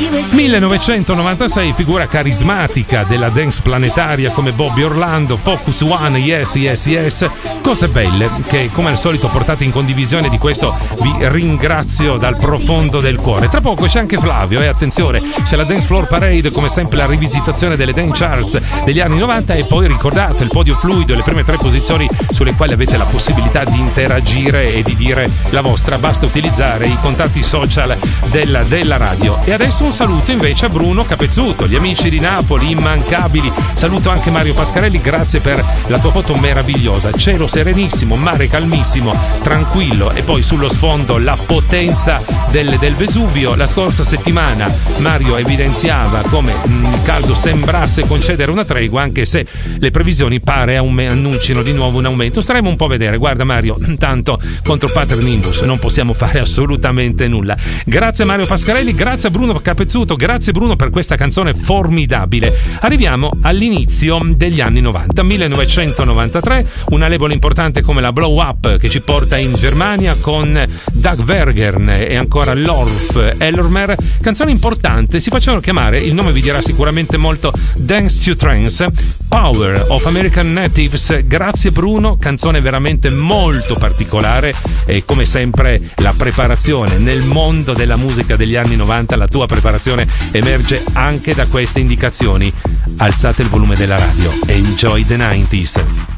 1996, figura carismatica della dance planetaria come Bobby Orlando, Focus One, Yes Yes Yes, cose belle che come al solito portate in condivisione. Di questo vi ringrazio dal profondo del cuore. Tra poco c'è anche Flavio e attenzione, c'è la Dance Floor Parade, come sempre la rivisitazione delle dance charts degli anni 90 e poi ricordate il podio fluido e le prime 3 posizioni sulle quali avete la possibilità di interagire e di dire la vostra. Basta utilizzare i contatti social della radio. E adesso un saluto invece a Bruno Capezzuto, gli amici di Napoli immancabili. Saluto anche Mario Pascarelli, grazie per la tua foto meravigliosa. Cielo serenissimo, mare calmissimo, tranquillo e poi sullo sfondo la potenza del Vesuvio. La scorsa settimana Mario evidenziava come il caldo sembrasse concedere una tregua, anche se le previsioni pare annuncino di nuovo un aumento. Staremo un po' a vedere. Guarda Mario, tanto contro Pater Nimbus non possiamo fare assolutamente nulla. Grazie Mario Pascarelli, grazie a Bruno Capezzuto, grazie Bruno per questa canzone formidabile. Arriviamo all'inizio degli anni 90, 1993, una label importante come la Blow Up che ci porta in Germania con Doug Vergern e ancora Lorf Ellermer, canzone importante, si facevano chiamare, il nome vi dirà sicuramente molto, Dance to Trance, Power of American Natives. Grazie Bruno, canzone veramente molto particolare e come sempre la preparazione nel mondo della musica degli anni 90, la tua preparazione emerge anche da queste indicazioni. Alzate il volume della radio, enjoy the 90s.